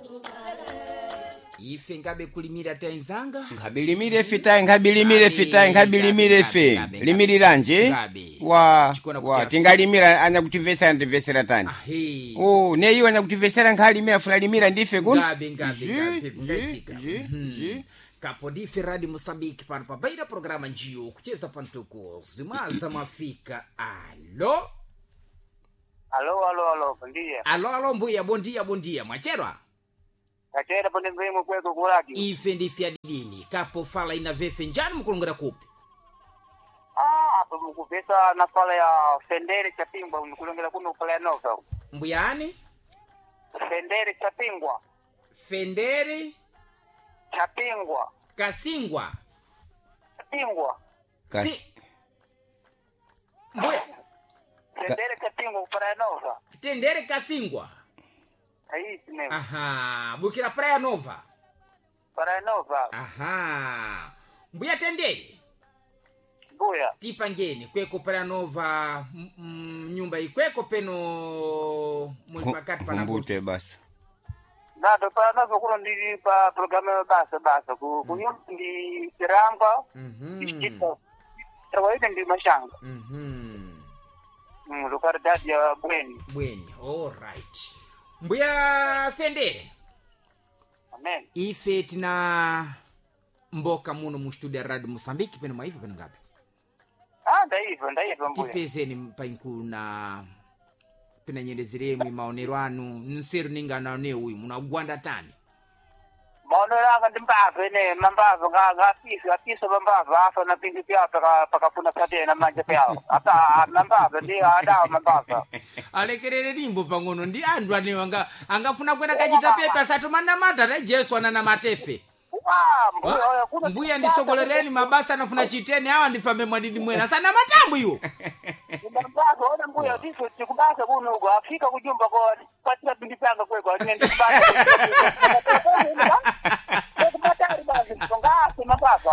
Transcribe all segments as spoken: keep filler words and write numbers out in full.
ife ngabe kulimira tainzanga ngabilimire fita ngabilimire fita ngabilimire fe limiriranje wa wa tingalimira anya kutivesera ndivesera tani oh neyo anya kutivesera ngalimira fulalimira ndife kun ngabe ngabe ngabe ngaitika kapo ndife Radio Mosambiki pano pa baida programa njio kucheza pantuko zimaza mafika. Alo alo alo alo bondia alo alo mbuya bondia bondia mwacherwa Kachera pone ngwemo kweko kulaki. Ife ndife adini kapo fala ina vefe njani mkulongera kupi. Ah, hapo mkupesa na fala ya Fendere Chapingwa mkulongera kuno fala ya Nova. Mbuyani? Fendere Chapingwa. Fendere Chapingwa. Kasingwa. Chapingwa. Si. Mbuya. Fendere Chapingwa fala ya Nova. Tendere Kasingwa. Aí, mesmo. Aha, Bukira Praia Nova. Praia Nova. Aha. Mbuya tendere. Buya. Tipangeni kweko Praia Nova m- nyumba ikweko peno mulipakati pana mbute basi. Nado Praia Nova kuno ndi pa programa basa basa ku kunyumba ndi Kiramba. Mhm. Ndi Trawaide ndi Mashanga. Mhm. Mm, localidade ya Bweni. Bweni. All right. Mbuya Fendere. Amen. Ife tina mboka muno mu studio ya Radio Mosambiki peno maife peno ngapi? Ah, ndaiva, ndaiva mbuya. Tipezeni painkuna pena nyendezeremi maonero anu nseru ninga naone uyu munagwanda tani. Maonero anga ndimbave ne mambave nga nga pisi apiso mambave afa na pingi pia paka paka puna pate na manje pia. Ata mambave ndi ada mambave. Alekerere limbo pangono ndi andu ane wanga angafuna kwenda kachita pepe asatomana mata na Jesu ana na matefe. Ah, mbuya ndisogolereni mabasa anafuna chiteni hawa ndifambe mwadidi mwena sana matambu hiyo. Mambave ona mbuya diso tikubasa kuno ugo afika kujumba kwa patia pingi panga kweko ni ndibasa. Kupatari basi ngase mambave.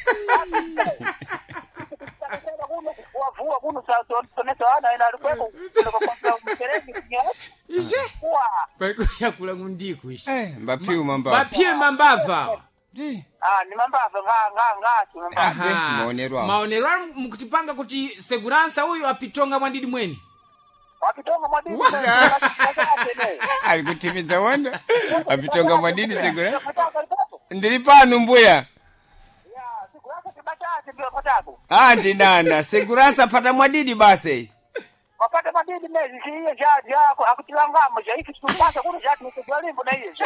Wavua kuno sasa tunesa ana ina kweko kwa mkerezi kiasi. Ije. Wa. Paiko ya kula ngundiku ishi. Eh mbapiu mambava. Bapie mambava. Ndi. Ah, ni mambava nga nga nga mambava. Aha. Maonero awo. Maonero anu mkutipanga kuti segurança huyu apitonga mwandidi mweni. Wakitonga mwadini. Alikutimiza wanda. Apitonga mwadini segura. Ndiri panu mbuya. Ya, sigurasa tibachati ndio patako. Ah ndinana segurança pata mwadidi basi. Wapata madini mezi si hiyo jadi yako akutilangamo ja hiki tukipata kuna jadi mkujalimbo na hiyo.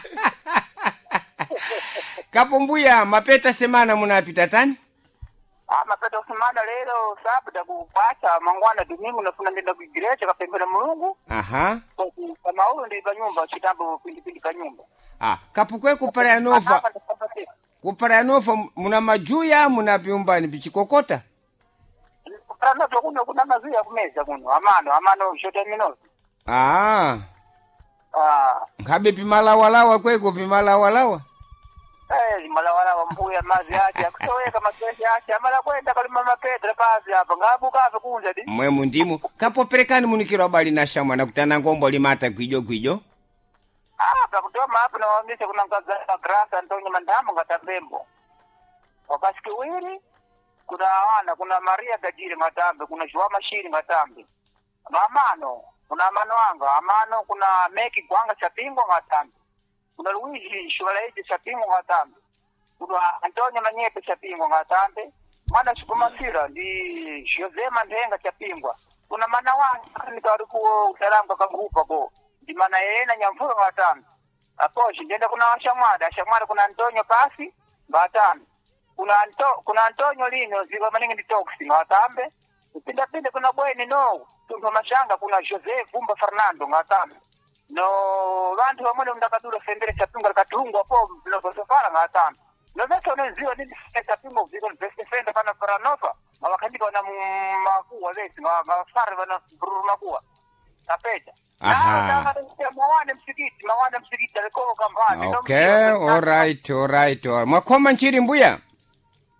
Kapo mbuya mapeta semana munapita tani? Ah, mapeta semana leo sabda kupata mangwana domingo na funa ndenda kuigerecha kapembera Mulungu. Aha. Kama huyo ndi kanyumba chitambo pindi pindi kanyumba. Ah, kapo kwe kupara ya Nova. Kupara ya Nova muna majuya muna biumbani bichikokota? Kupara kuna kuna mazuya kumeza kuno. Amano, amano shote minozi. Ah. Ah. Ngabe pimalawalawa kweko pimalawalawa? Eh, malawalawa mbuya mazi yake akutoweka maswezi yake amala kwenda kalima mapedra pazi hapa ngabuka afa kunja di. Mwe mundimu kapo perekani munikiro bali na shamwa na kutana ngombo limata kwijo kwijo? Ah, pakutoma hapa na waambisha kuna ngaza grasa Antonio Mandamu ngatabembo. Wakati kiwili kuna wana kuna Maria Gajiri ngatambe kuna Joa Mashiri ngatambe. Amano, kuna amano anga, amano kuna Meki Kwanga Chapingo ngatambe. Kuna Luigi Shwalaiji Chapingo ngatambe. Kuna Antonio Manyepe Chapingo ngatambe. Mwana Shukumasira ndi Jose Mandenga Chapingwa. Kuna mana wanga nikarukuo usalamba kangupa go. Di mana yena nyamfuru ngatambe. Aposhi ndenda kuna Shamwada, Shamwada kuna Antonio Pasi ngatambe. Kuna Anto kuna Antonio Lino ziwa maningi ndi toksi ngatambe. Pinda pinda kuna Bweni no. Tunga Mashanga kuna Jose Vumba Fernando ngatambe. No vantu vamwe mndakadura Fendere Chapingo katungwa po mlokosofara ngatambe. No veto neziwa ndi Chapingo viko best defender pana Paranova. Mawakandika wana makuwa lesi mawafari wana bruru makuwa. Tapeta. Aha. Mawane msikiti, mawane msikiti alikoka kampani. Okay, all right, all right. Mwakoma nchiri mbuya? Ah,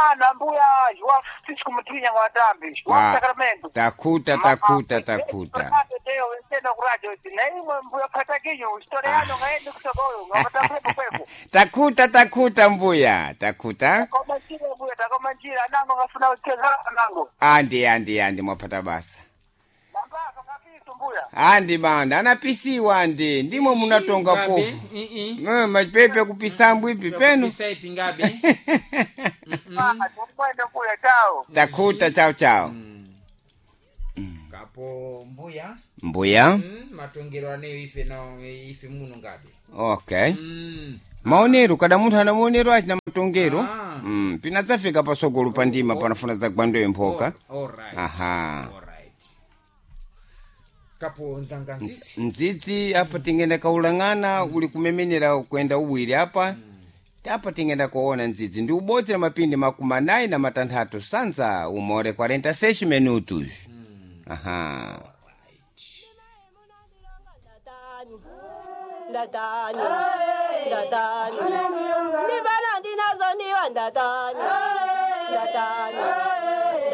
wana mbuya jwa sisi kumtinya kwa tambi wa Sacramento takuta takuta takuta leo tena ku radio sinema mbuya katakinyo historia yano ngaende kusogolo ngapata pepo pepo takuta takuta mbuya takuta kama njira mbuya takoma njira nango ngafuna uteza nango andi andi andi mwapata basa nambaka kakitu mbuya andi banda anapisiwa ndi ndimo munatonga pofu eh mapepe kupisa mbwipi penu kupisa ipi ngabe takuta chao chao kapo mbuya mbuya mm, matongero aneyo ife na ife muno ngabe okay mm. maonero kada muntu ana maonero achina matongero ah. mm. pinadzafika pasogolo pandima oh. panafuna za gwando emphoka oh. all right aha all right kapo nzanga nzizi nzizi apa tingenda kaulangana mm. uli kumemenera kwenda uwiri apa mm. Apa tingenda kuona nzizi ndi uboti na mapindi makumi nayi na matanthatu sanza umore quarenta e seis minutos mm. aha ndatani ndatani nibana ndinazo niwa ndatani ndatani